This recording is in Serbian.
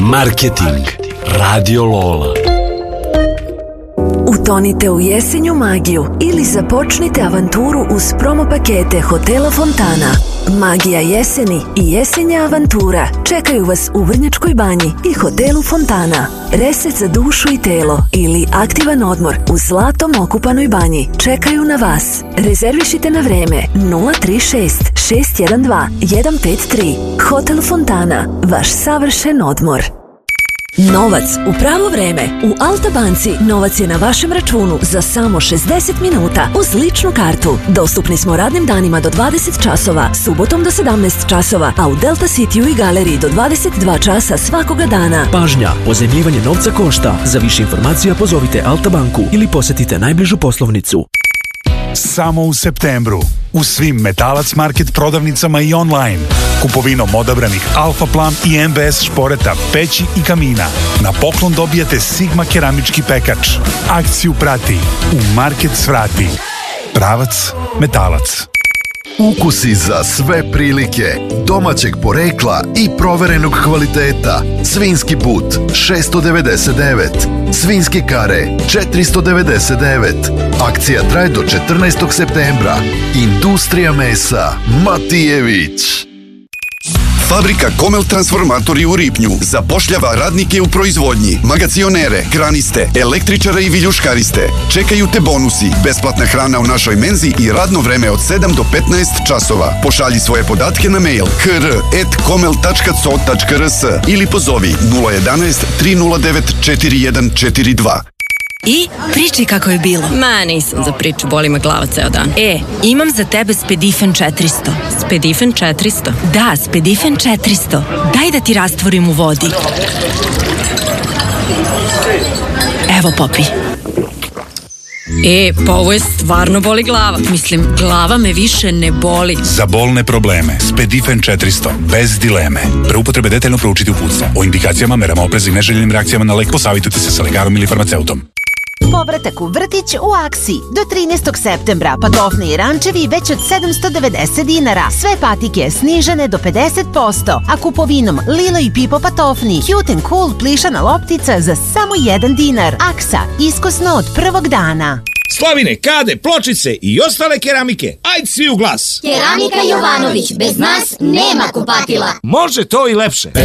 Marketing Radio Lola. Utonite u jesenju magiju ili započnite avanturu uz promo pakete Hotela Fontana. Magija jeseni i jesenja avantura čekaju vas u Vrnjačkoj banji i Hotelu Fontana. Reset za dušu i telo ili aktivan odmor u zlatom okupanoj banji čekaju na vas. Rezervišite na vreme 036 612 153. Hotel Fontana, vaš savršen odmor. Novac u pravo vreme. U Alta banci novac je na vašem računu za samo 60 minuta uz ličnu kartu. Dostupni smo radnim danima do 20 časova, subotom do 17 časova, a u Delta Cityu i galeriji do 22 časa svakoga dana. Pažnja, pozajmljivanje novca košta. Za više informacija pozovite Alta banku ili posetite najbližu poslovnicu. Samo u septembru u svim Metalac Market prodavnicama i online kupovinom odabranih Alfa Plan i MBS šporeta, peći i kamina na poklon dobijate Sigma keramički pekač. Akciju prati u Market Svrati. Pravac Metalac. Ukusi za sve prilike, domaćeg porekla i proverenog kvaliteta. Svinjski but 699, svinjske kare 499. Akcija traje do 14. septembra. Industrija mesa Matijević. Fabrika Komel Transformatori u Ripnju zapošljava radnike u proizvodnji, magacionere, kraniste, električare i viljuškariste. Čekaju te bonusi, besplatna hrana u našoj menzi i radno vreme od 7 do 15 časova. Pošalji svoje podatke na mail hr@komel.co.rs ili pozovi 011 309 4142. I priči kako je bilo. Ma, nisam za priču, boli me glava ceo dan. Imam za tebe Spedifen 400. Spedifen 400? Da, Spedifen 400. Daj da ti rastvorim u vodi. Evo, popi. Pa ovo je stvarno boli glava. Mislim, glava me više ne boli. Za bolne probleme Spedifen 400, bez dileme. Pre upotrebe detaljno proučiti uputstvo. O indikacijama, merama opreza i neželjenim reakcijama na lek posavitujte se sa lekarom ili farmaceutom. Povratak u vrtić u akciji. Do 13. septembra patofni i rančevi već od 790 dinara. Sve patike snižene do 50%, a kupovinom Lilo i Pipo patofni Cute and Cool plišana loptica za samo 1 dinar. Aksa, iskusno od prvog dana. Slavine, kade, pločice i ostale keramike. Ajde svi u glas. Keramika Jovanović, bez nas nema kupatila. Može to i lepše.